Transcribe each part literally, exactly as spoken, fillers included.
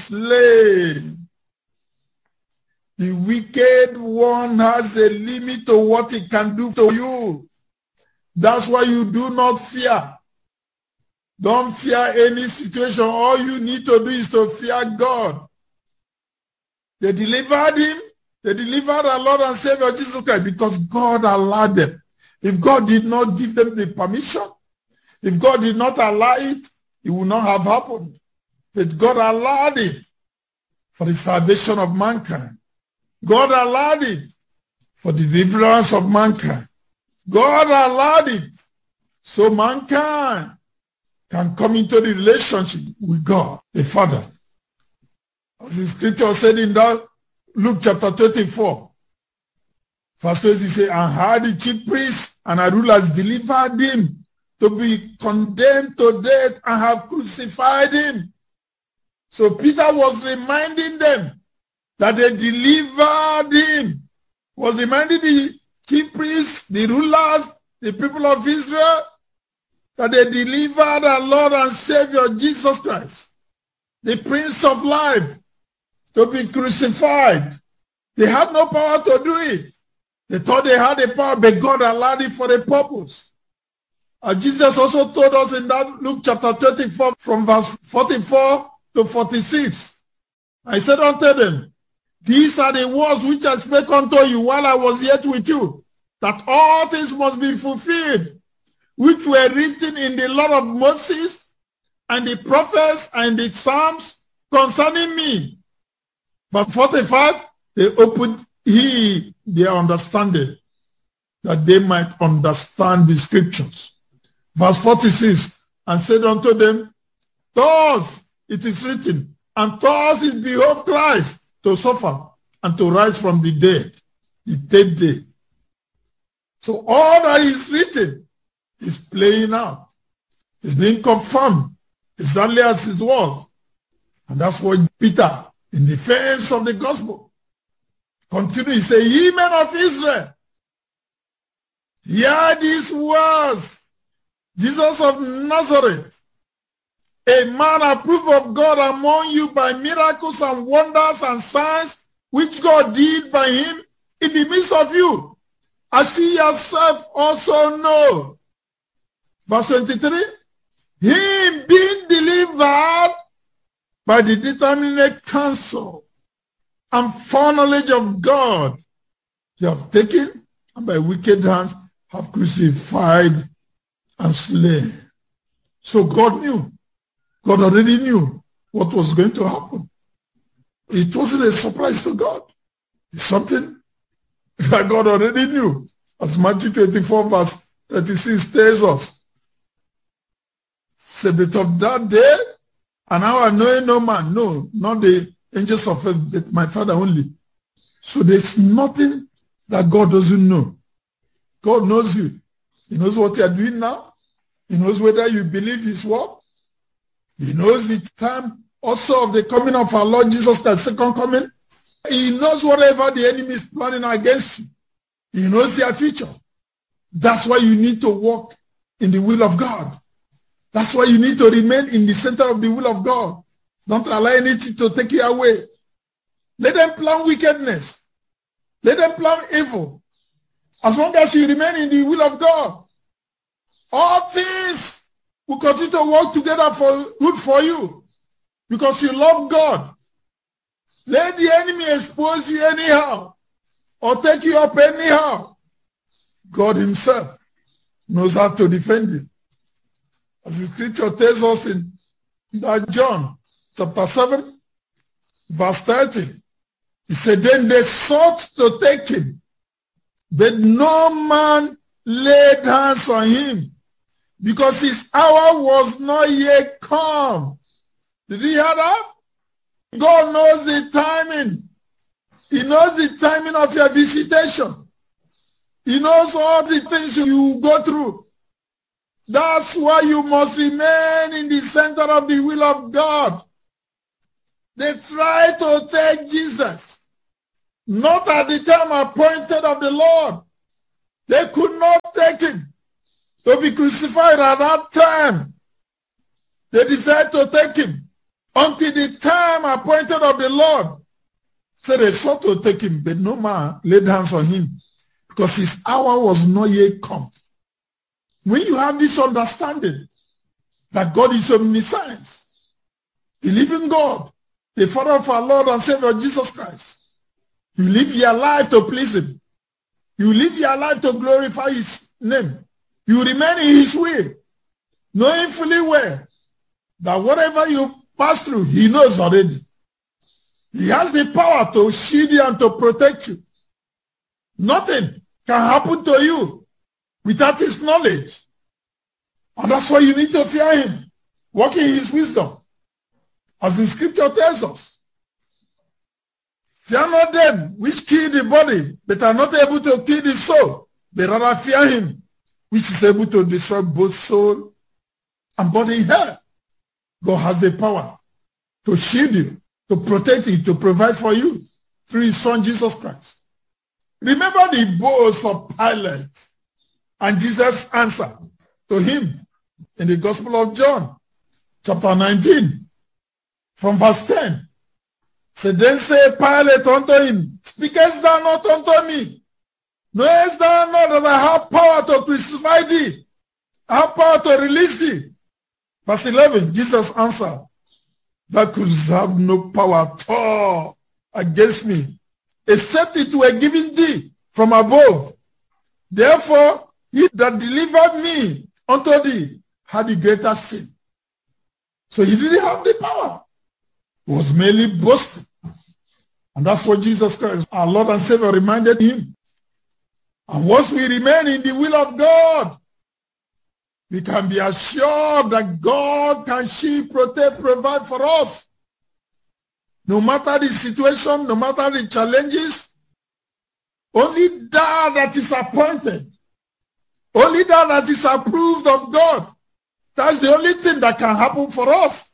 slain. The wicked one has a limit to what he can do to you. That's why you do not fear. Don't fear any situation. All you need to do is to fear God. They delivered him. They delivered our Lord and Savior Jesus Christ because God allowed them. If God did not give them the permission, if God did not allow it, it would not have happened. But God allowed it for the salvation of mankind. God allowed it for the deliverance of mankind. God allowed it so mankind can come into the relationship with God, the Father. As the scripture said in that Luke chapter twenty-four, verse twenty, it says, and how the chief priests and our rulers delivered him to be condemned to death and have crucified him. So Peter was reminding them that they delivered him, was reminding the chief priests, the rulers, the people of Israel, that they delivered our Lord and Savior Jesus Christ, the Prince of Life, to be crucified. They had no power to do it. They thought they had the power, but God allowed it for a purpose. And Jesus also told us in that Luke chapter twenty-four, from verse forty-four to forty-six, I said unto them, these are the words which I spake unto you while I was yet with you, that all things must be fulfilled, which were written in the law of Moses and the prophets and the Psalms concerning me. Verse forty-five, they opened he their understanding, that they might understand the scriptures. Verse forty-six, and said unto them, thus it is written, and thus it behoved Christ to suffer and to rise from the dead, the third day. So all that is written is playing out. It's being confirmed exactly as it was. And that's what Peter, in defense of the gospel, continued. He said, ye men of Israel, hear these words. Jesus of Nazareth, a man approved of God among you by miracles and wonders and signs, which God did by him in the midst of you, as ye yourself also know. Verse twenty-three, him being delivered by the determinate counsel and foreknowledge of God, you have taken, and by wicked hands have crucified and slain. So God knew. God already knew what was going to happen. It wasn't a surprise to God. It's something that God already knew. As Matthew twenty-four verse thirty-six tells us. Say, but of that day, and now I know no man, no, not the angels of earth, but my Father only. So there's nothing that God doesn't know. God knows you. He knows what you are doing now. He knows whether you believe his word. He knows the time also of the coming of our Lord Jesus Christ, second coming. He knows whatever the enemy is planning against you. He knows their future. That's why you need to walk in the will of God. That's why you need to remain in the center of the will of God. Don't allow anything to take you away. Let them plan wickedness. Let them plan evil. As long as you remain in the will of God, all things will continue to work together for good for you because you love God. Let the enemy expose you anyhow or take you up anyhow. God himself knows how to defend you. As the scripture tells us in that John chapter seven, verse thirty, he said, then they sought to take him, but no man laid hands on him, because his hour was not yet come. Did you hear that? God knows the timing. He knows the timing of your visitation. He knows all the things you go through. That's why you must remain in the center of the will of God. They tried to take Jesus, not at the time appointed of the Lord. They could not take him to be crucified at that time. They decided to take him until the time appointed of the Lord. So they sought to take him, but no man laid hands on him, because his hour was not yet come. When you have this understanding that God is omniscience, the living God, the Father of our Lord and Savior Jesus Christ, you live your life to please him. You live your life to glorify his name. You remain in his way, knowing fully well that whatever you pass through, he knows already. He has the power to shield you and to protect you. Nothing can happen to you without his knowledge. And that's why you need to fear him, walk in his wisdom, as the scripture tells us. Fear not them which kill the body, but are not able to kill the soul, but rather fear him, which is able to destroy both soul and body in hell. God has the power to shield you, to protect you, to provide for you through his son Jesus Christ. Remember the boast of Pilate and Jesus' answer to him in the Gospel of John, chapter nineteen, from verse ten. So then said Pilate unto him, Speakest thou not unto me? Knowest thou not that I have power to crucify thee? I have power to release thee. Verse eleven, Jesus answered, Thou couldst have no power at all against me, except it were given thee from above. Therefore, he that delivered me unto thee had the greater sin. So he didn't have the power. He was merely boasting. And that's what Jesus Christ, our Lord and Savior, reminded him. And once we remain in the will of God, we can be assured that God can shield, protect, provide for us. No matter the situation, no matter the challenges, only that that is appointed, only that that is approved of God, that's the only thing that can happen for us.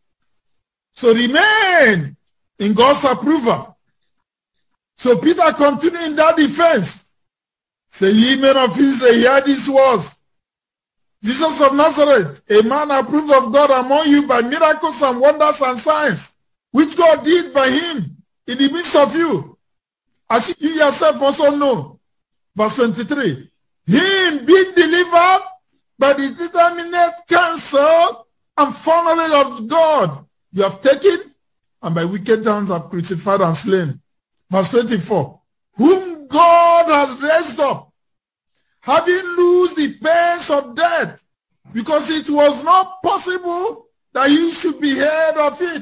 So remain in God's approval. So Peter continued in that defense. Say, ye men of Israel, hear these words. Jesus of Nazareth, a man approved of God among you by miracles and wonders and signs, which God did by him in the midst of you, as you yourself also know. Verse twenty-three, him being delivered by the determinate counsel and foreknowledge of God, you have taken, and by wicked hands have crucified and slain. Verse twenty-four, whom God has raised up, having loosed the pains of death, because it was not possible that he should be heard of it.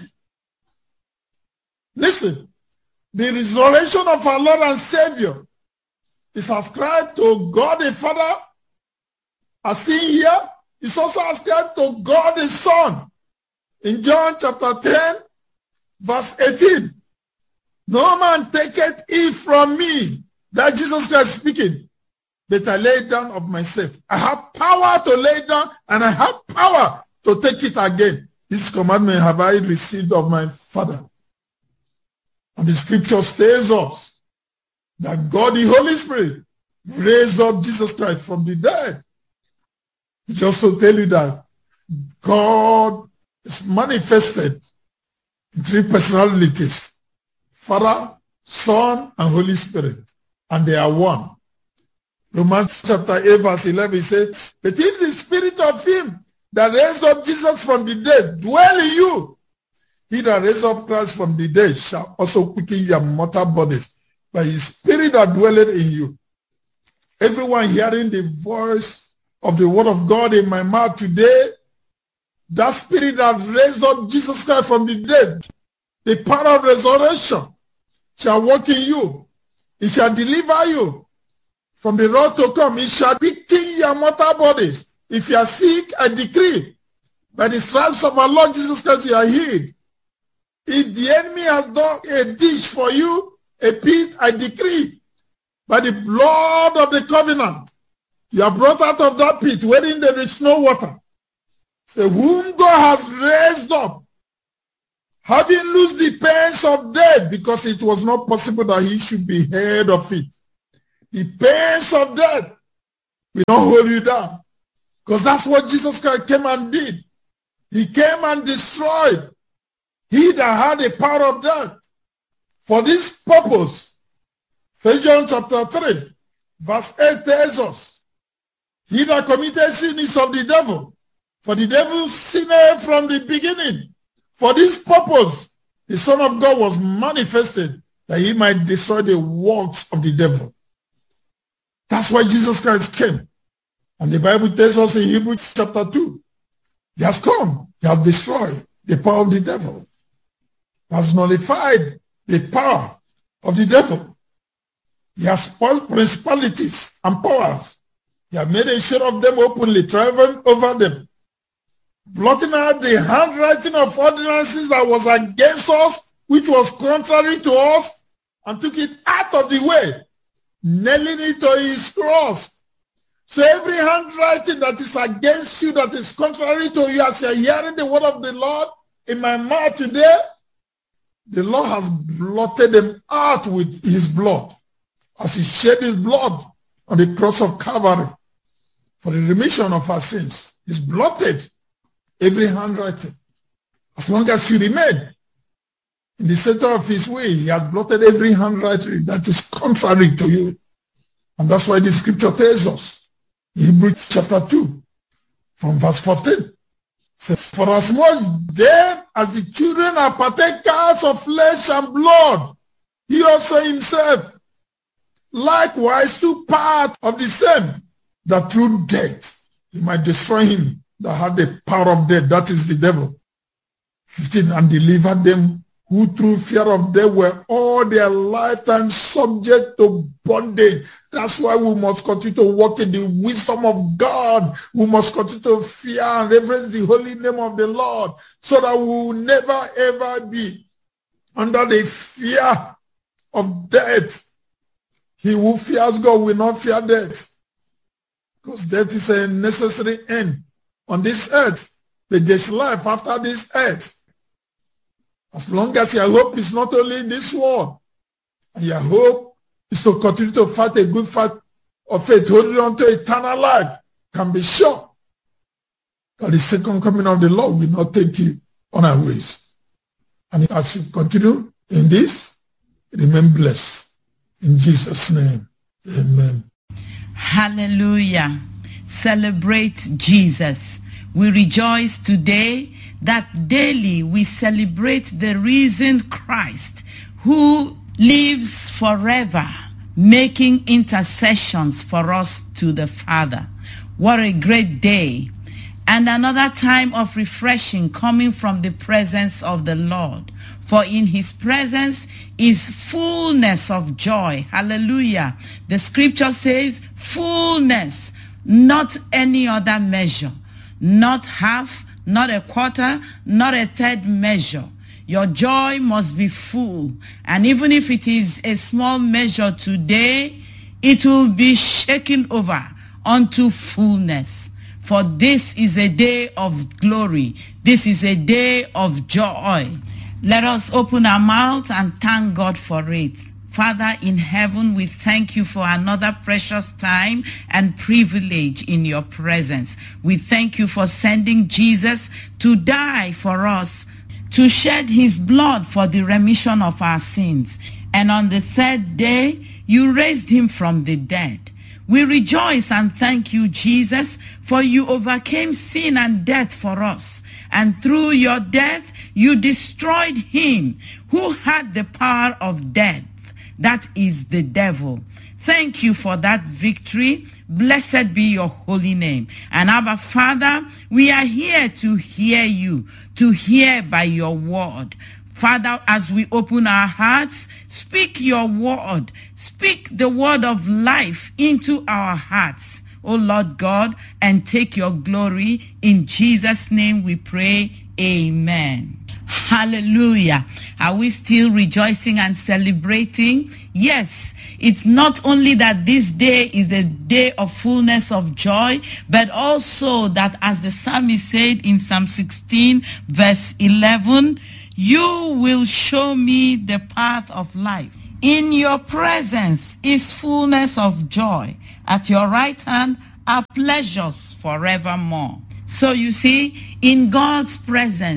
Listen, the resurrection of our Lord and Savior is ascribed to God the Father, as seen here. It's also ascribed to God the Son. In John chapter ten, verse eighteen, no man taketh it from me, that Jesus Christ speaking, but I lay it down of myself. I have power to lay it down, and I have power to take it again. This commandment have I received of my Father. And the scripture tells us that God, the Holy Spirit, raised up Jesus Christ from the dead. Just to tell you that God is manifested in three personalities: Father, Son, and Holy Spirit. And they are one. Romans chapter eight, verse eleven says, but if the spirit of him that raised up Jesus from the dead dwell in you, he that raised up Christ from the dead shall also quicken your mortal bodies by his spirit that dwelleth in you. Everyone hearing the voice of the word of God in my mouth today, that spirit that raised up Jesus Christ from the dead, the power of resurrection, shall work in you. It shall deliver you from the wrath to come. It shall quicken your mortal bodies. If you are sick, I decree, by the stripes of our Lord Jesus Christ, you are healed. If the enemy has done a ditch for you, a pit, I decree, by the blood of the covenant, you are brought out of that pit wherein there is no water. So whom God has raised up, having loosed the pains of death, because it was not possible that he should be heard of it. The pains of death will not hold you down, because that's what Jesus Christ came and did. He came and destroyed he that had the power of death. For this purpose, First John chapter three, verse eight tells us, he that committed sin is of the devil, for the devil sinned from the beginning. For this purpose, the Son of God was manifested, that he might destroy the works of the devil. That's why Jesus Christ came. And the Bible tells us in Hebrews chapter two, he has come, he has destroyed the power of the devil, he has nullified the power of the devil. He has spoiled principalities and powers. He has made a show of them openly, triumphing over them, blotting out the handwriting of ordinances that was against us, which was contrary to us, and took it out of the way, nailing it to his cross. So every handwriting that is against you, that is contrary to you, as you're hearing the word of the Lord in my mouth today, the Lord has blotted them out with his blood, as he shed his blood on the cross of Calvary for the remission of our sins. He's blotted every handwriting. As long as you remain in the center of his way, he has blotted every handwriting that is contrary to you. And that's why the scripture tells us, in Hebrews chapter two, from verse fourteen, says, for as much then as the children are partakers of flesh and blood, he also himself likewise took part of the same, that through death he might destroy him that had the power of death, that is the devil. fifteen, and delivered them who through fear of death were all their lifetime subject to bondage. That's why we must continue to walk in the wisdom of God. We must continue to fear and reverence the holy name of the Lord, so that we will never ever be under the fear of death. He who fears God will not fear death, because death is a necessary end on this earth. But there's life after this earth. As long as your hope is not only in this world, and your hope is to continue to fight a good fight of faith, holding on to eternal life, can be sure that the second coming of the Lord will not take you unawares. And as you continue in this, remain blessed. In Jesus' name, amen. Hallelujah. Celebrate Jesus. We rejoice today that daily we celebrate the risen Christ who lives forever, making intercessions for us to the Father. What a great day. And another time of refreshing coming from the presence of the Lord. For in his presence is fullness of joy. Hallelujah. The scripture says fullness, not any other measure, not half, not a quarter, not a third measure. Your joy must be full. And even if it is a small measure today, it will be shaken over unto fullness. For this is a day of glory. This is a day of joy. Let us open our mouths and thank God for it. Father in heaven, we thank you for another precious time and privilege in your presence. We thank you for sending Jesus to die for us, to shed his blood for the remission of our sins. And on the third day, you raised him from the dead. We rejoice and thank you, Jesus, for you overcame sin and death for us. And through your death, you destroyed him who had the power of death. That is the devil. Thank you for that victory. Blessed be your holy name. And Abba Father, we are here to hear you, to hear by your word. Father, as we open our hearts, speak your word. Speak the word of life into our hearts, O Lord God, and take your glory. In Jesus' name we pray. Amen. Hallelujah. Are we still rejoicing and celebrating? Yes. It's not only that this day is the day of fullness of joy, but also that, as the psalmist said in Psalm sixteen, verse eleven, you will show me the path of life. In your presence is fullness of joy. At your right hand are pleasures forevermore. So you see, in God's presence,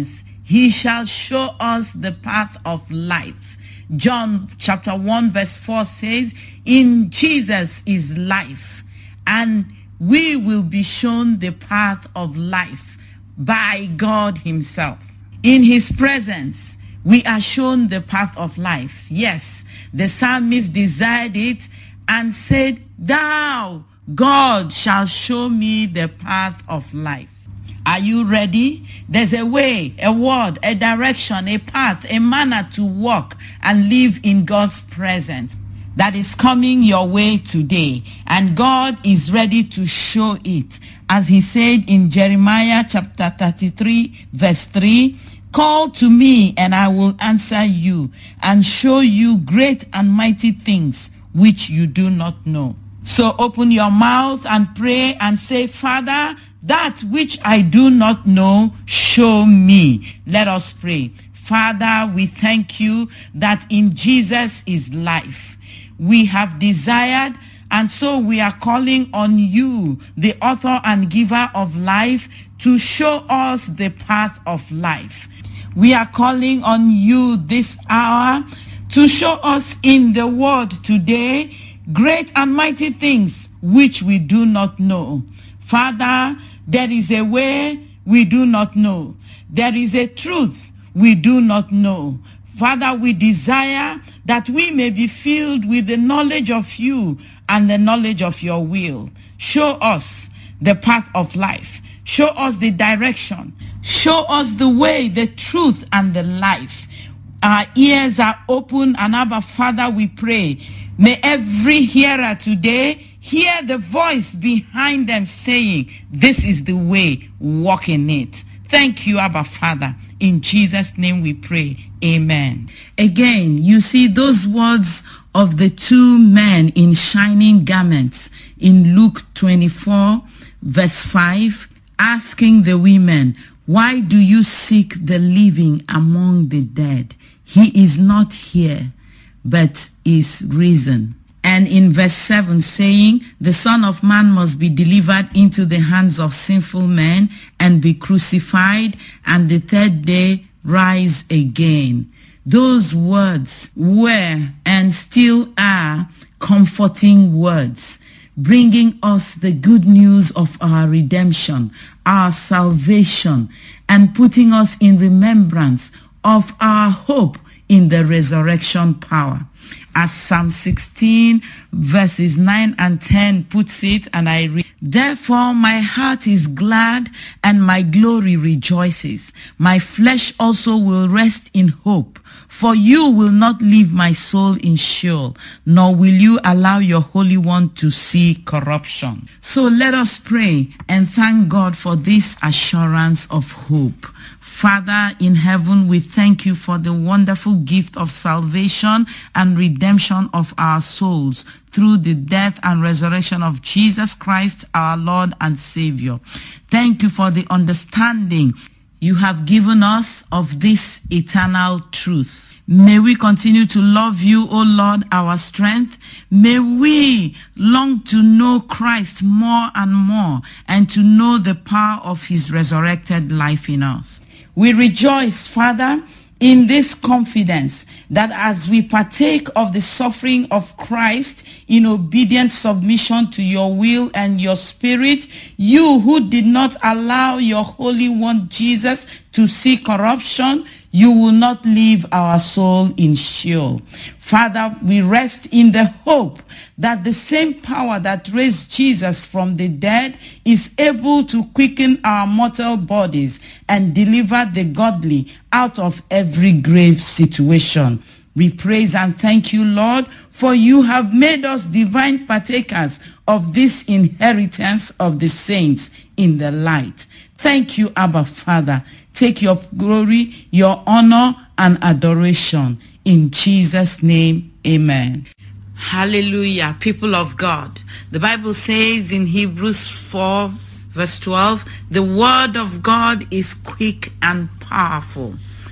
He shall show us the path of life. John chapter one verse four says, in Jesus is life, and we will be shown the path of life by God himself. In his presence, we are shown the path of life. Yes, the psalmist desired it and said, thou, God, shall show me the path of life. Are you ready? There's a way, a word, a direction, a path, a manner to walk and live in God's presence that is coming your way today. And God is ready to show it. As he said in Jeremiah chapter thirty-three, verse three, call to me and I will answer you and show you great and mighty things which you do not know. So open your mouth and pray and say, Father, that which I do not know, show me. Let us pray. Father, we thank you that in Jesus is life. We have desired, and so we are calling on you, the author and giver of life, to show us the path of life. We are calling on you this hour to show us in the word today great and mighty things which we do not know. Father, there is a way we do not know. There is a truth we do not know. Father, we desire that we may be filled with the knowledge of you and the knowledge of your will. Show us the path of life. Show us the direction. Show us the way, the truth, and the life. Our ears are open, and Abba, Father, we pray, may every hearer today hear the voice behind them saying, this is the way, walk in it. Thank you, Abba, Father. In Jesus' name we pray. Amen. Again, you see those words of the two men in shining garments in Luke twenty-four, verse five, asking the women, why do you seek the living among the dead? He is not here, but is risen. And in verse seven saying, the Son of Man must be delivered into the hands of sinful men and be crucified, and the third day rise again. Those words were and still are comforting words, bringing us the good news of our redemption, our salvation, and putting us in remembrance of our hope in the resurrection power. As Psalm sixteen verses nine and ten puts it, and I read, therefore my heart is glad and my glory rejoices. My flesh also will rest in hope. For you will not leave my soul in Sheol, nor will you allow your Holy One to see corruption. So let us pray and thank God for this assurance of hope. Father in heaven, we thank you for the wonderful gift of salvation and redemption of our souls through the death and resurrection of Jesus Christ, our Lord and Savior. Thank you for the understanding you have given us of this eternal truth. May we continue to love you, O Lord, our strength. May we long to know Christ more and more and to know the power of his resurrected life in us. We rejoice, Father, in this confidence that as we partake of the suffering of Christ in obedient submission to your will and your spirit, you who did not allow your Holy One Jesus to see corruption, you will not leave our soul in Sheol. Father, we rest in the hope that the same power that raised Jesus from the dead is able to quicken our mortal bodies and deliver the godly out of every grave situation. We praise and thank you, Lord, for you have made us divine partakers of this inheritance of the saints in the light. Thank you, Abba Father. Take your glory, your honor, and adoration. In Jesus' name, amen. Hallelujah, people of God. The Bible says in Hebrews four, verse twelve, the word of God is quick and powerful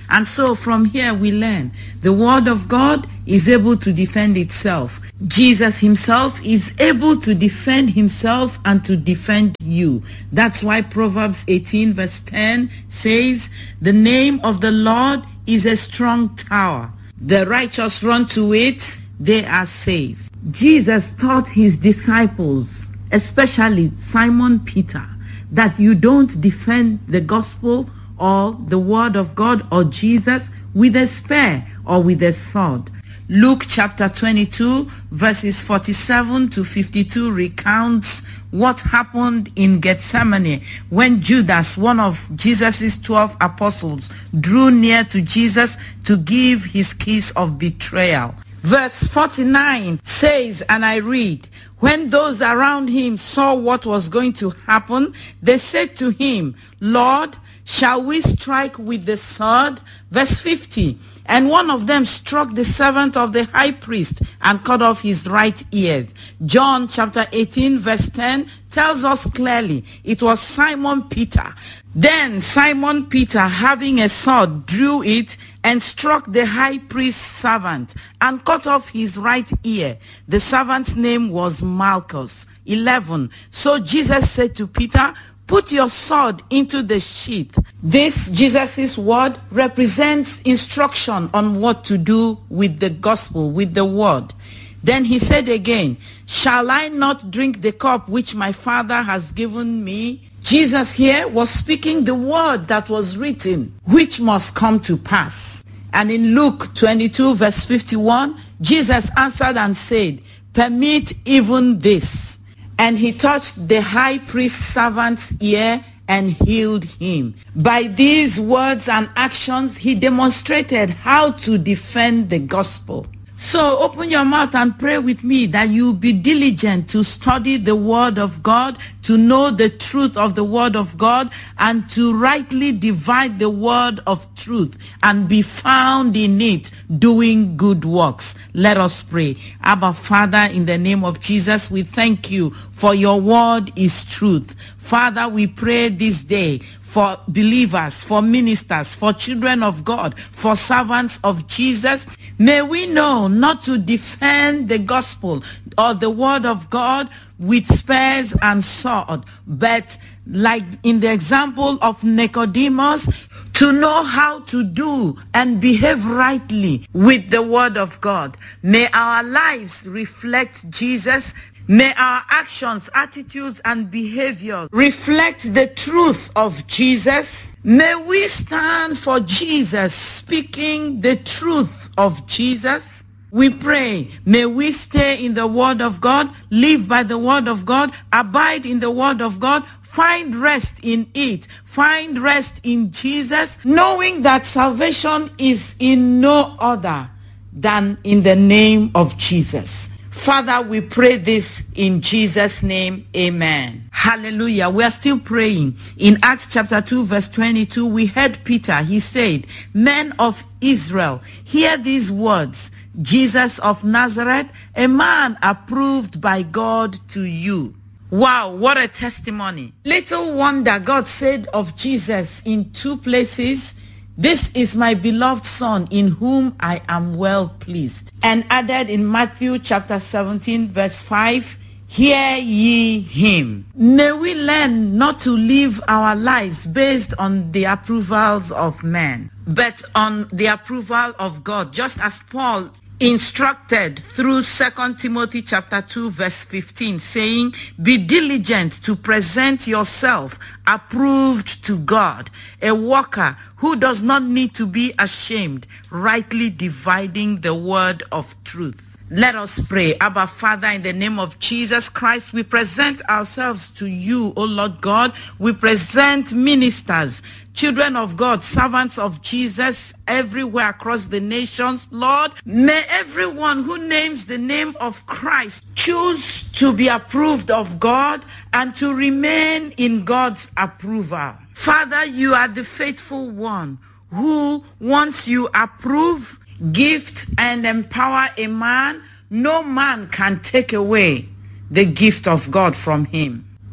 And so from here we learn the word of God is able to defend itself. Jesus himself is able to defend himself and to defend you. That's why Proverbs eighteen verse ten says, the name of the Lord is a strong tower. The righteous run to it, they are saved. Jesus taught his disciples, especially Simon Peter, that you don't defend the gospel or the word of God or Jesus with a spear or with a sword. Luke chapter twenty-two verses forty-seven to fifty-two recounts what happened in Gethsemane when Judas, one of Jesus' twelve apostles, drew near to Jesus to give his kiss of betrayal. Verse forty-nine says, and I read, when those around him saw what was going to happen, they said to him, Lord, shall we strike with the sword? Verse fifty, and one of them struck the servant of the high priest and cut off his right ear. John chapter eighteen verse ten tells us clearly it was Simon Peter. Then Simon Peter, having a sword, drew it and struck the high priest's servant and cut off his right ear. The servant's name was Malchus. eleven. So Jesus said to Peter, put your sword into the sheath. This, Jesus' word, represents instruction on what to do with the gospel, with the word. Then he said again, shall I not drink the cup which my Father has given me? Jesus here was speaking the word that was written, which must come to pass. And in Luke twenty-two verse fifty-one, Jesus answered and said, permit even this. And he touched the high priest's servant's ear and healed him. By these words and actions, he demonstrated how to defend the gospel. So open your mouth and pray with me that you be diligent to study the word of God, to know the truth of the word of God, and to rightly divide the word of truth and be found in it doing good works. Let us pray. Abba, Father, in the name of Jesus, we thank you for your word is truth. Father, we pray this day for believers, for ministers, for children of God, for servants of Jesus. May we know not to defend the gospel or the word of God with spears and sword, but like in the example of Nicodemus, to know how to do and behave rightly with the word of God. May our lives reflect Jesus. May our actions, attitudes, and behavior reflect the truth of Jesus. May we stand for Jesus, speaking the truth of Jesus. We pray, may we stay in the word of God, live by the word of God, abide in the word of God, find rest in it, find rest in Jesus, knowing that salvation is in no other than in the name of Jesus. Father, we pray this in Jesus' name. Amen. Hallelujah. We are still praying. In Acts chapter two, verse twenty-two, we heard Peter. He said, men of Israel, hear these words. Jesus of Nazareth, a man approved by God to you. Wow, what a testimony. Little wonder God said of Jesus in two places, this is my beloved son in whom I am well pleased. And added in Matthew chapter seventeen verse five, hear ye him. May we learn not to live our lives based on the approvals of men, but on the approval of God, just as Paul instructed through Second Timothy chapter two verse fifteen, saying, be diligent to present yourself approved to God, a worker who does not need to be ashamed, rightly dividing the word of truth. Let us pray. Abba, Father, in the name of Jesus Christ, we present ourselves to you, O Lord God. We present ministers, children of God, servants of Jesus everywhere across the nations. Lord, may everyone who names the name of Christ choose to be approved of God and to remain in God's approval. Father, you are the faithful one who, once you approve, gift, and empower a man, no man can take away the gift of God from him.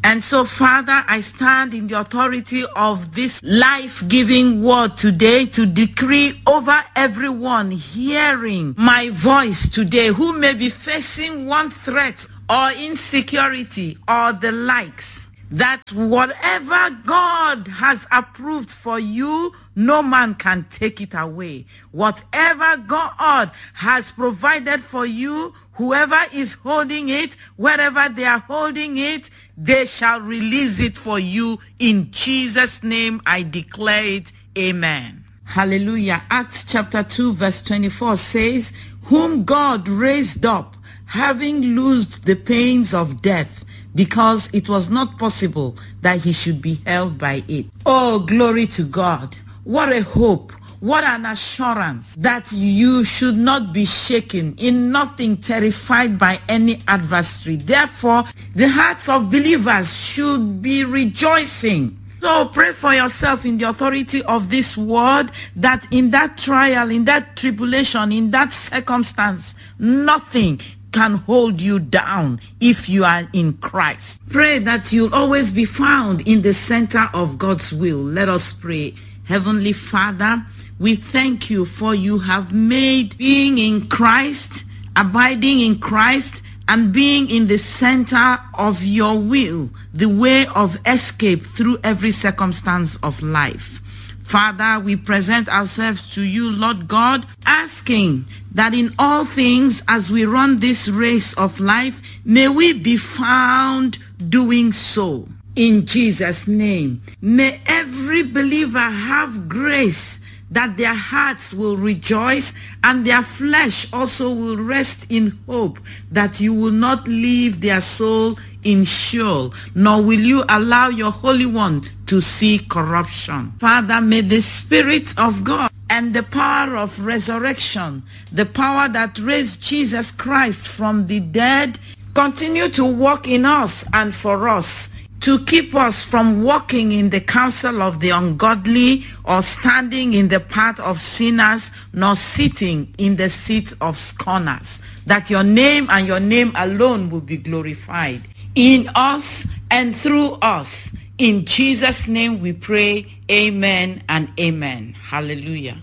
And so, Father, I stand in the authority of this life-giving word today to decree over everyone hearing my voice today who may be facing one threat or insecurity or the likes, that whatever God has approved for you, no man can take it away. Whatever God has provided for you, whoever is holding it, wherever they are holding it, they shall release it for you. In Jesus' name I declare it. Amen. Hallelujah. Acts chapter two verse twenty-four says, whom God raised up, having loosed the pains of death, because it was not possible that he should be held by it. Oh, glory to God. What a hope. What an assurance that you should not be shaken, in nothing terrified by any adversary. Therefore, the hearts of believers should be rejoicing. So pray for yourself in the authority of this word, that in that trial, in that tribulation, in that circumstance, nothing can hold you down if you are in Christ. Pray that you'll always be found in the center of God's will. Let us pray. Heavenly Father, we thank you for you have made being in Christ, abiding in Christ, and being in the center of your will, the way of escape through every circumstance of life. Father, we present ourselves to you, Lord God, asking that in all things, as we run this race of life, may we be found doing so. In Jesus' name, may every believer have grace that their hearts will rejoice and their flesh also will rest in hope that you will not leave their soul in Sheol, nor will you allow your Holy One to see corruption. Father, may the Spirit of God and the power of resurrection, the power that raised Jesus Christ from the dead, continue to work in us and for us, to keep us from walking in the counsel of the ungodly, or standing in the path of sinners, nor sitting in the seat of scorners, that your name and your name alone will be glorified in us and through us. In Jesus' name we pray. Amen and amen. Hallelujah.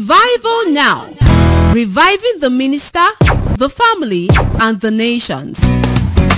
Revival Now. Reviving the minister, the family, and the nations.